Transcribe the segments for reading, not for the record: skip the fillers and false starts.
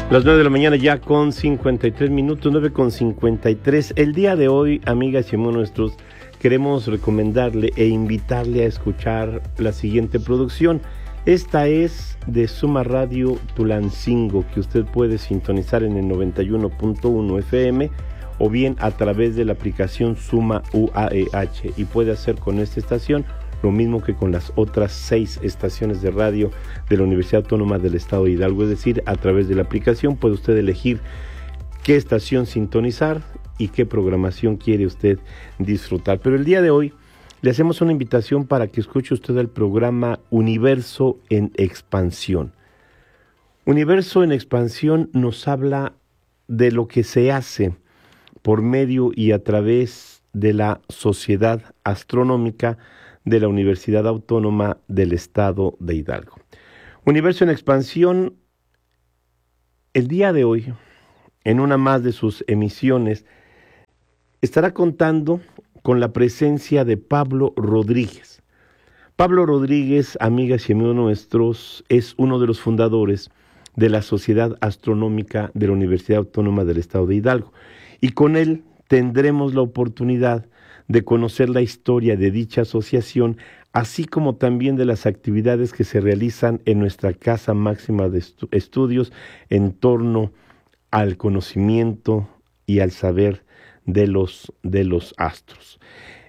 Las 9 de la mañana ya con 53 minutos, 9 con 53. El día de hoy, amigas y amigos nuestros, queremos recomendarle e invitarle a escuchar la siguiente producción. Esta es de Suma Radio Tulancingo, que usted puede sintonizar en el 91.1 FM o bien a través de la aplicación Suma UAEH, y puede hacer con esta estación lo mismo que con las otras 6 estaciones de radio de la Universidad Autónoma del Estado de Hidalgo. Es decir, a través de la aplicación puede usted elegir qué estación sintonizar y qué programación quiere usted disfrutar. Pero el día de hoy le hacemos una invitación para que escuche usted el programa Universo en Expansión. Universo en Expansión nos habla de lo que se hace por medio y a través de la Sociedad Astronómica de la Universidad Autónoma del Estado de Hidalgo. Universo en Expansión, el día de hoy, en una más de sus emisiones, estará contando con la presencia de Pablo Rodríguez. Pablo Rodríguez, amigas y amigos nuestros, es uno de los fundadores de la Sociedad Astronómica de la Universidad Autónoma del Estado de Hidalgo, y con él tendremos la oportunidad de conocer la historia de dicha asociación, así como también de las actividades que se realizan en nuestra Casa Máxima de Estudios en torno al conocimiento y al saber de los astros.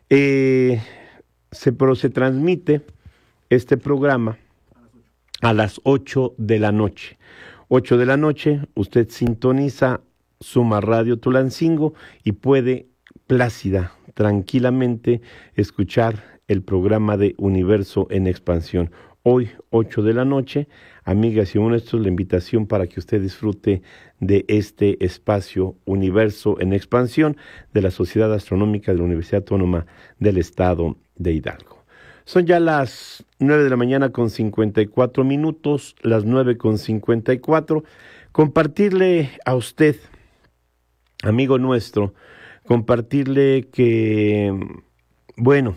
Se transmite este programa a las 8 de la noche. 8 de la noche, usted sintoniza Suma Radio Tulancingo y puede plácida, tranquilamente escuchar el programa de Universo en Expansión. Hoy, 8 de la noche, amigas y nuestros, la invitación para que usted disfrute de este espacio Universo en Expansión de la Sociedad Astronómica de la Universidad Autónoma del Estado de Hidalgo. Son ya las 9 de la mañana con 54 minutos, las 9 con 54. Compartirle a usted, amigo nuestro, compartirle que, bueno,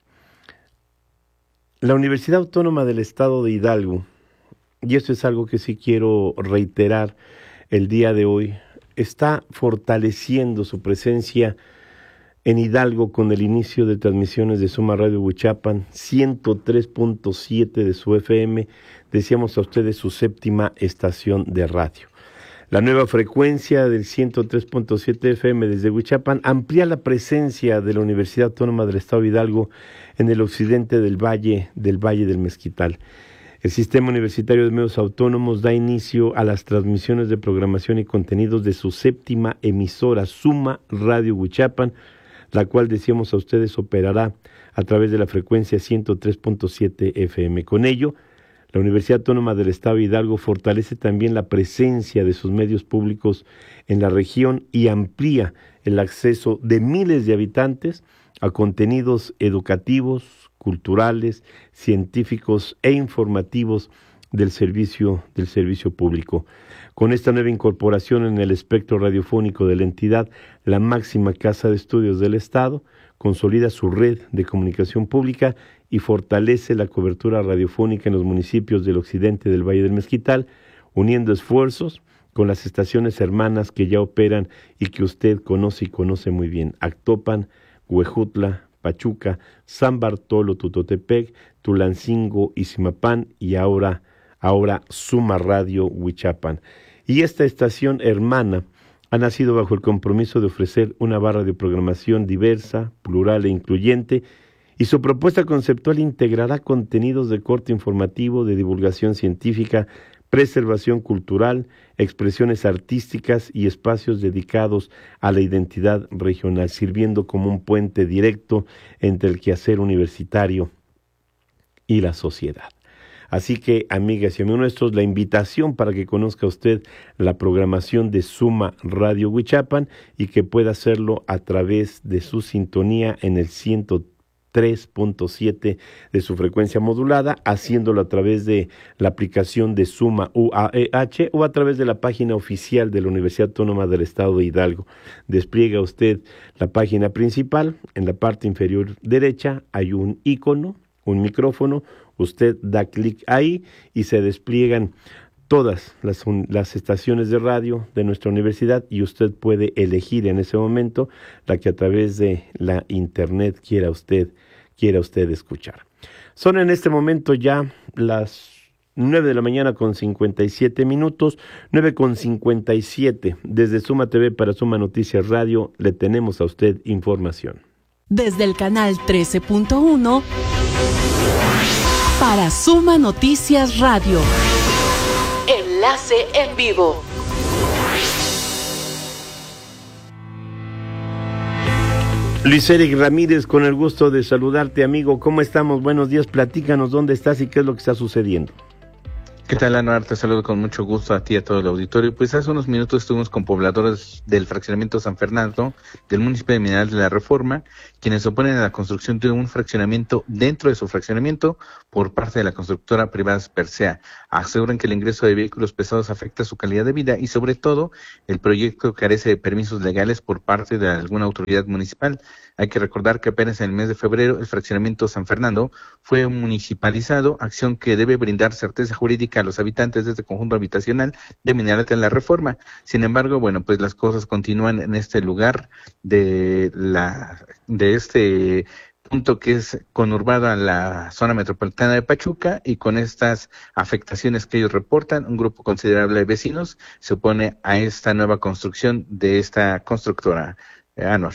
la Universidad Autónoma del Estado de Hidalgo, y esto es algo que sí quiero reiterar el día de hoy, está fortaleciendo su presencia en Hidalgo con el inicio de transmisiones de Suma Radio Huichapan, 103.7 de su FM, decíamos a ustedes su séptima estación de radio. La nueva frecuencia del 103.7 FM desde Huichapan amplía la presencia de la Universidad Autónoma del Estado de Hidalgo en el occidente del Valle del Mezquital. El Sistema Universitario de Medios Autónomos da inicio a las transmisiones de programación y contenidos de su séptima emisora, Suma Radio Huichapan, la cual, decíamos a ustedes, operará a través de la frecuencia 103.7 FM. Con ello, la Universidad Autónoma del Estado de Hidalgo fortalece también la presencia de sus medios públicos en la región y amplía el acceso de miles de habitantes a contenidos educativos, culturales, científicos e informativos del servicio público. Con esta nueva incorporación en el espectro radiofónico de la entidad, la máxima casa de estudios del Estado consolida su red de comunicación pública y fortalece la cobertura radiofónica en los municipios del occidente del Valle del Mezquital, uniendo esfuerzos con las estaciones hermanas que ya operan y que usted conoce y conoce muy bien: Actopan, Huejutla, Pachuca, San Bartolo, Tutotepec, Tulancingo, Izimapán y ahora Suma Radio Huichapan. Y esta estación hermana ha nacido bajo el compromiso de ofrecer una barra de programación diversa, plural e incluyente, y su propuesta conceptual integrará contenidos de corte informativo, de divulgación científica, preservación cultural, expresiones artísticas y espacios dedicados a la identidad regional, sirviendo como un puente directo entre el quehacer universitario y la sociedad. Así que, amigas y amigos nuestros, la invitación para que conozca usted la programación de Suma Radio Huichapan y que pueda hacerlo a través de su sintonía en el 103.7 de su frecuencia modulada, haciéndolo a través de la aplicación de Suma UAEH o a través de la página oficial de la Universidad Autónoma del Estado de Hidalgo. Despliega usted la página principal, en la parte inferior derecha hay un icono, un micrófono. Usted da clic ahí y se despliegan todas las estaciones de radio de nuestra universidad y usted puede elegir en ese momento la que a través de la internet quiera usted escuchar. Son en este momento ya las 9 de la mañana con 57 minutos, 9:57. Desde Suma TV para Suma Noticias Radio le tenemos a usted información. Desde el canal 13.1 para Suma Noticias Radio. Enlace en vivo. Luis Eric Ramírez, con el gusto de saludarte, amigo. ¿Cómo estamos? Buenos días, platícanos dónde estás y qué es lo que está sucediendo. ¿Qué tal, Anuar? Te saludo con mucho gusto a ti y a todo el auditorio. Pues hace unos minutos estuvimos con pobladores del fraccionamiento San Fernando, del municipio de Mineral de la Reforma, quienes se oponen a la construcción de un fraccionamiento dentro de su fraccionamiento por parte de la constructora privada Persea. Aseguran que el ingreso de vehículos pesados afecta su calidad de vida y, sobre todo, el proyecto carece de permisos legales por parte de alguna autoridad municipal. Hay que recordar que apenas en el mes de febrero el fraccionamiento San Fernando fue municipalizado, acción que debe brindar certeza jurídica a los habitantes de este conjunto habitacional de Mineral de la Reforma. Sin embargo, bueno, pues las cosas continúan en este lugar de este punto que es conurbado a la zona metropolitana de Pachuca, y con estas afectaciones que ellos reportan, un grupo considerable de vecinos se opone a esta nueva construcción de esta constructora. Anor.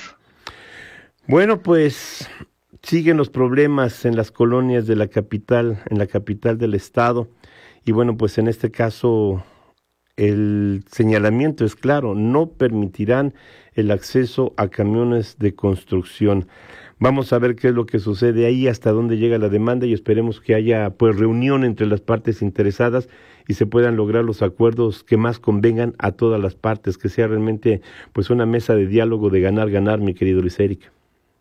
Bueno, pues siguen los problemas en las colonias de la capital, en la capital del estado, y bueno, pues en este caso el señalamiento es claro: no permitirán el acceso a camiones de construcción. Vamos a ver qué es lo que sucede ahí, hasta dónde llega la demanda, y esperemos que haya pues reunión entre las partes interesadas y se puedan lograr los acuerdos que más convengan a todas las partes, que sea realmente pues una mesa de diálogo de ganar, mi querido Luis Eric.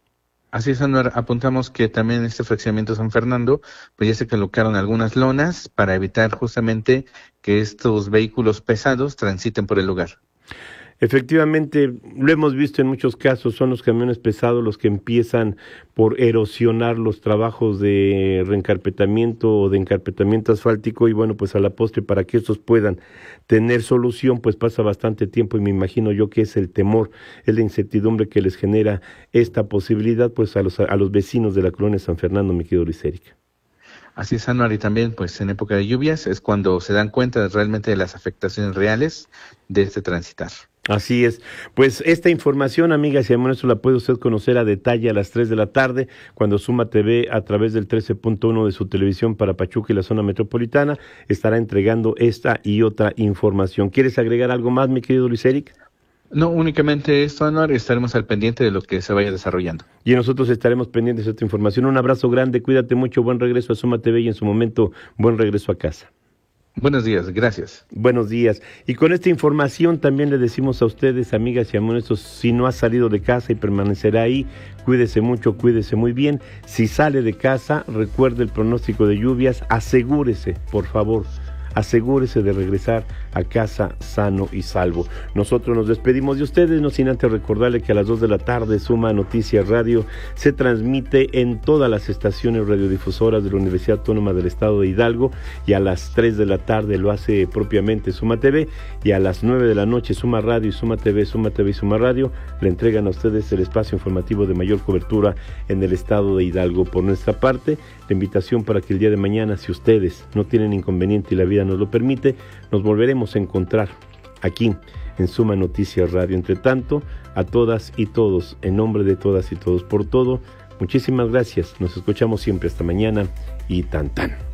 Así es, Anuar. Apuntamos que también en este fraccionamiento San Fernando, pues ya se colocaron algunas lonas para evitar justamente que estos vehículos pesados transiten por el lugar. Efectivamente, lo hemos visto en muchos casos, son los camiones pesados los que empiezan por erosionar los trabajos de reencarpetamiento o de encarpetamiento asfáltico, y bueno, pues a la postre, para que estos puedan tener solución, pues pasa bastante tiempo, y me imagino yo que es el temor, es la incertidumbre que les genera esta posibilidad pues a los vecinos de la colonia San Fernando, mi querido Luis Eric. Así es, Anuar, y también pues en época de lluvias es cuando se dan cuenta realmente de las afectaciones reales de este transitar. Así es. Pues esta información, amigas y amigos, la puede usted conocer a detalle a las 3 de la tarde, cuando Suma TV, a través del 13.1 de su televisión para Pachuca y la zona metropolitana, estará entregando esta y otra información. ¿Quieres agregar algo más, mi querido Luis Eric? No, únicamente esto, Anuar, estaremos al pendiente de lo que se vaya desarrollando. Y nosotros estaremos pendientes de esta información. Un abrazo grande, cuídate mucho, buen regreso a Suma TV y en su momento, buen regreso a casa. Buenos días, gracias. Buenos días. Y con esta información también le decimos a ustedes, amigas y amigos, si no ha salido de casa y permanecerá ahí, cuídese mucho, cuídese muy bien. Si sale de casa, recuerde el pronóstico de lluvias, asegúrese, por favor, asegúrese de regresar a casa sano y salvo. Nosotros nos despedimos de ustedes, no sin antes recordarle que a las 2 de la tarde Suma Noticias Radio se transmite en todas las estaciones radiodifusoras de la Universidad Autónoma del Estado de Hidalgo, y a las 3 de la tarde lo hace propiamente Suma TV, y a las 9 de la noche Suma Radio y Suma TV y Suma Radio le entregan a ustedes el espacio informativo de mayor cobertura en el estado de Hidalgo. Por nuestra parte, la invitación para que el día de mañana, si ustedes no tienen inconveniente y la vida nos lo permite, nos volveremos a encontrar aquí en Suma Noticias Radio. Entre tanto, a todas y todos, en nombre de todas y todos por todo, muchísimas gracias. Nos escuchamos siempre. Hasta mañana y tan.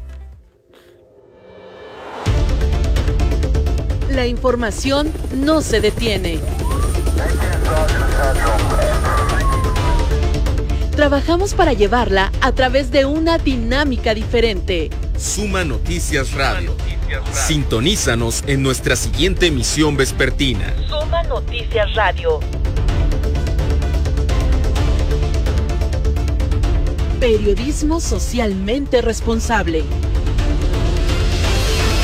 La información no se detiene. Trabajamos para llevarla a través de una dinámica diferente. Suma Noticias Radio. Sintonízanos en nuestra siguiente emisión vespertina. Suma Noticias Radio. Periodismo socialmente responsable.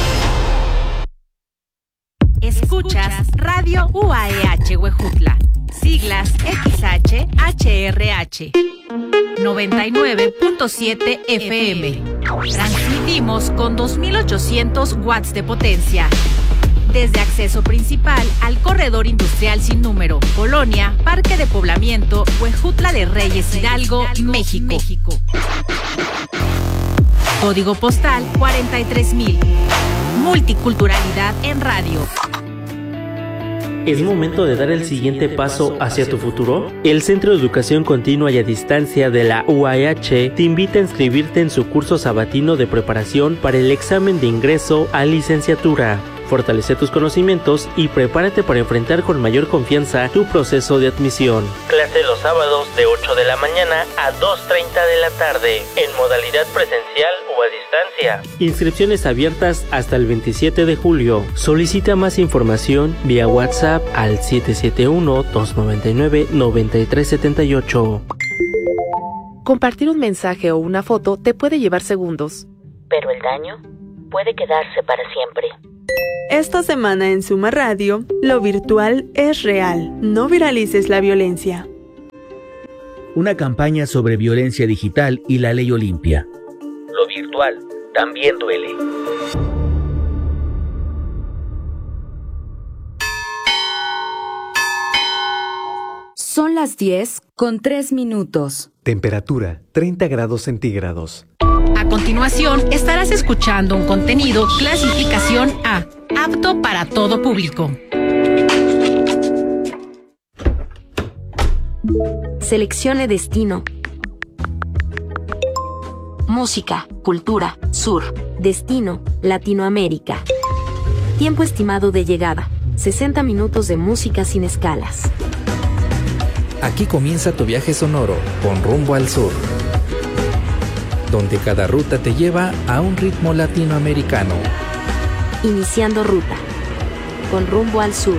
Escuchas Radio UAEH Huejutla Siglas XH-HRH. 99.7 FM. Transmitimos con 2800 watts de potencia. Desde acceso principal al corredor industrial sin número, Colonia, Parque de Poblamiento, Huejutla de Reyes, Hidalgo, México. Código postal 43000. Multiculturalidad en radio. ¿Es momento de dar el siguiente paso hacia tu futuro? El Centro de Educación Continua y a Distancia de la UAH te invita a inscribirte en su curso sabatino de preparación para el examen de ingreso a licenciatura. Fortalece tus conocimientos y prepárate para enfrentar con mayor confianza tu proceso de admisión. Clase los sábados de 8 de la mañana a 2:30 de la tarde, en modalidad presencial o a distancia. Inscripciones abiertas hasta el 27 de julio. Solicita más información vía WhatsApp al 771-299-9378. Compartir un mensaje o una foto te puede llevar segundos, pero el daño puede quedarse para siempre. Esta semana en Suma Radio, lo virtual es real. No viralices la violencia. Una campaña sobre violencia digital y la ley Olimpia. Lo virtual también duele. Son las 10:03. Temperatura 30 grados centígrados. A continuación, estarás escuchando un contenido clasificación A, apto para todo público. Seleccione destino. Música, cultura, sur. Destino, Latinoamérica. Tiempo estimado de llegada, 60 minutos de música sin escalas. Aquí comienza tu viaje sonoro con Rumbo al Sur, donde cada ruta te lleva a un ritmo latinoamericano. Iniciando ruta, con Rumbo al Sur.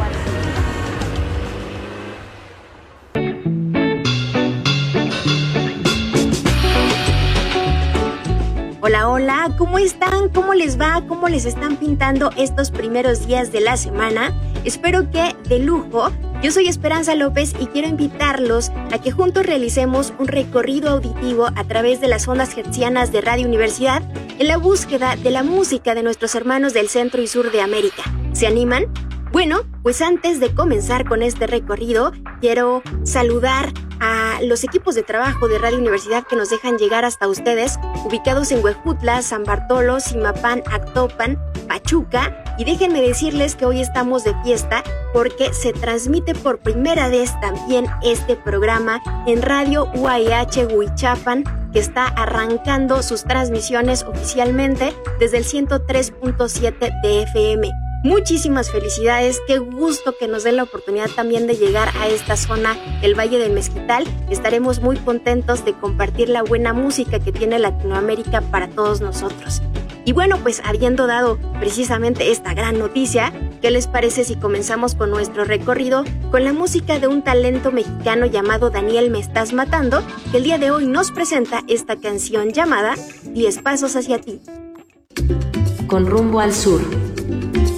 Hola, hola, ¿cómo están? ¿Cómo les va? ¿Cómo les están pintando estos primeros días de la semana? Espero que de lujo. Yo soy Esperanza López y quiero invitarlos a que juntos realicemos un recorrido auditivo a través de las ondas hertzianas de Radio Universidad en la búsqueda de la música de nuestros hermanos del centro y sur de América. ¿Se animan? Bueno, pues antes de comenzar con este recorrido, quiero saludar a los equipos de trabajo de Radio Universidad que nos dejan llegar hasta ustedes, ubicados en Huejutla, San Bartolo, Zimapán, Actopan, Pachuca, y déjenme decirles que hoy estamos de fiesta porque se transmite por primera vez también este programa en Radio UAH Huichapan, que está arrancando sus transmisiones oficialmente desde el 103.7 de FM. Muchísimas felicidades, qué gusto que nos den la oportunidad también de llegar a esta zona del Valle del Mezquital. Estaremos muy contentos de compartir la buena música que tiene Latinoamérica para todos nosotros. Y bueno, pues habiendo dado precisamente esta gran noticia, ¿qué les parece si comenzamos con nuestro recorrido con la música de un talento mexicano llamado Daniel Me Estás Matando, que el día de hoy nos presenta esta canción llamada 10 Pasos Hacia Ti? Con Rumbo al Sur.